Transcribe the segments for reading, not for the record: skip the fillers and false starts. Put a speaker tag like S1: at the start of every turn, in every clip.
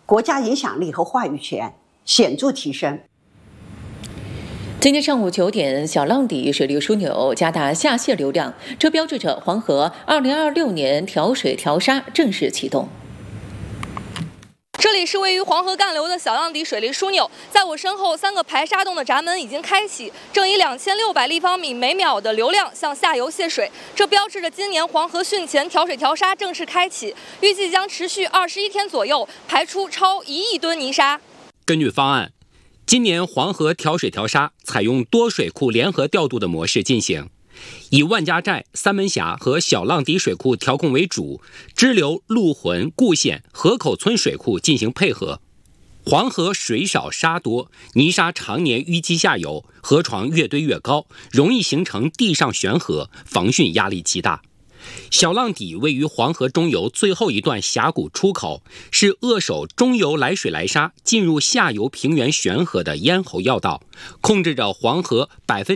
S1: 国家影响力和话语权显著提升。
S2: 今天上午9点，小浪底水利枢纽加大下泄流量，这标志着黄河2026年调水调沙正式启动。
S3: 这里是位于黄河干流的小浪底水利枢纽，在我身后3个排沙洞的闸门已经开启，正以2600立方米每秒的流量向下游泄水，这标志着今年黄河汛前调水调沙正式开启，预计将持续21天左右，排出超1亿吨泥沙。
S4: 根据方案，今年黄河调水调沙采用多水库联合调度的模式进行，以万家寨、三门峡和小浪底水库调控为主，支流陆浑、固县、河口村水库进行配合。黄河水少沙多，泥沙常年淤积下游，河床越堆越高，容易形成地上悬河，防汛压力极大。小浪底位于黄河中游最后一段峡谷出口，是扼守中游来水来沙进入下游平原悬河的咽喉要道，控制着黄河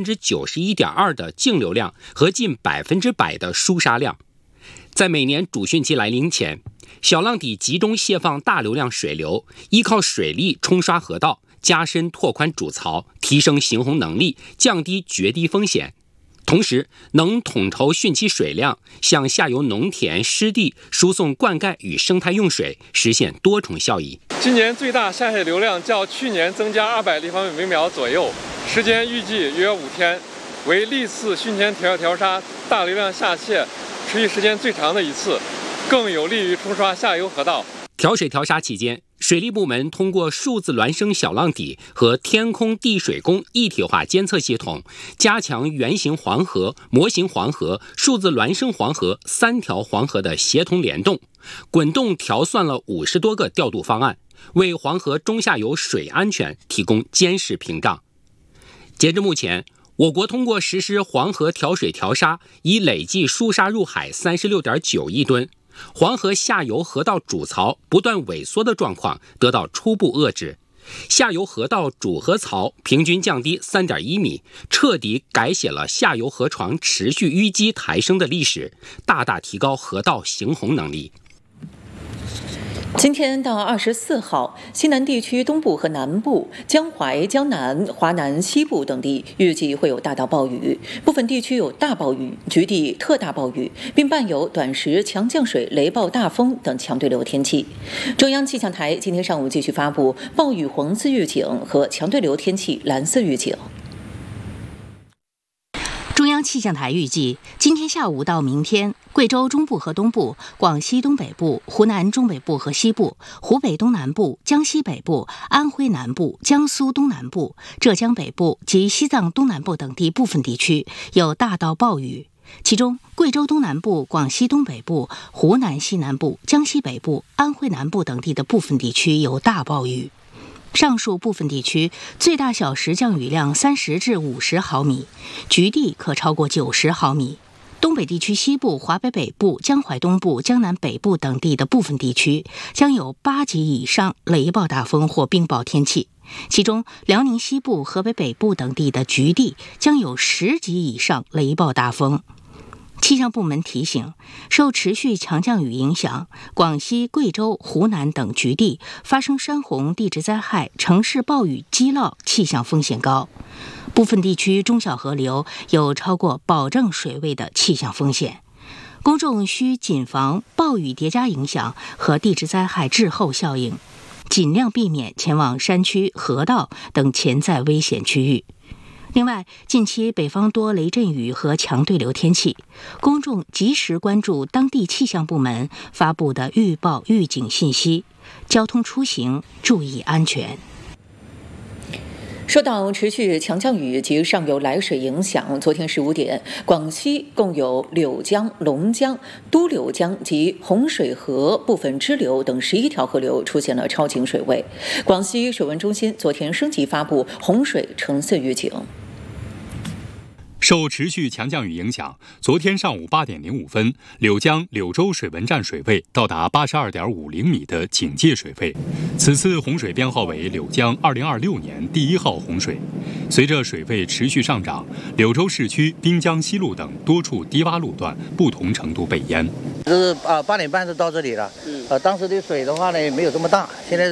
S4: 91.2%的净流量和近100%的输沙量。在每年主汛期来临前，小浪底集中泄放大流量水流，依靠水力冲刷河道，加深拓宽主槽，提升行洪能力，降低决堤风险。同时，能统筹汛期水量，向下游农田、湿地输送灌溉与生态用水，实现多重效益。
S5: 今年最大下泄流量较去年增加200立方米每秒左右，时间预计约5天，为历次汛前调水调沙大流量下泄持续时间最长的一次，更有利于冲刷下游河道。
S4: 调水调沙期间，水利部门通过数字孪生小浪底和天空地水工一体化监测系统，加强原型黄河、模型黄河、数字孪生黄河3条黄河的协同联动，滚动调算了50多个调度方案，为黄河中下游水安全提供监视屏障。截至目前，我国通过实施黄河调水调沙，已累计输沙入海36.9亿吨。黄河下游河道主槽不断萎缩的状况得到初步遏制，下游河道主河槽平均降低3.1米，彻底改写了下游河床持续淤积抬升的历史，大大提高河道行洪能力。
S2: 今天到24号，西南地区东部和南部、江淮、江南、华南西部等地预计会有大到暴雨，部分地区有大暴雨、局地特大暴雨，并伴有短时强降水、雷暴大风等强对流天气。中央气象台今天上午继续发布暴雨黄色预警和强对流天气蓝色预警。
S6: 中央气象台预计，今天下午到明天，贵州中部和东部、广西东北部、湖南中北部和西部、湖北东南部、江西北部、安徽南部、江苏东南部、浙江北部及西藏东南部等地部分地区有大到暴雨，其中贵州东南部、广西东北部、湖南西南部、江西北部、安徽南部等地的部分地区有大暴雨。上述部分地区最大小时降雨量30至50毫米，局地可超过90毫米。东北地区西部、华北北部、江淮东部、江南北部等地的部分地区将有8级以上雷暴大风或冰雹天气，其中辽宁西部、河北北部等地的局地将有10级以上雷暴大风。气象部门提醒，受持续强降雨影响，广西、贵州、湖南等局地发生山洪、地质灾害、城市暴雨积涝气象风险高，部分地区中小河流有超过保证水位的气象风险。公众需谨防暴雨叠加影响和地质灾害滞后效应，尽量避免前往山区、河道等潜在危险区域。另外，近期北方多雷阵雨和强对流天气，公众及时关注当地气象部门发布的预报预警信息，交通出行注意安全。
S2: 受到持续强降雨及上游来水影响，昨天15点，广西共有柳江、龙江、都柳江及洪水河部分支流等11条河流出现了超警水位。广西水文中心昨天升级发布洪水橙色预警。
S7: 受持续强降雨影响，昨天上午8点05分，柳江柳州水文站水位到达82.50米的警戒水位。此次洪水编号为柳江2026年第1号洪水。随着水位持续上涨，柳州市区滨江西路等多处低洼路段不同程度被淹。
S8: 这是8点半就到这里了。当时的水的话呢，没有这么大，现在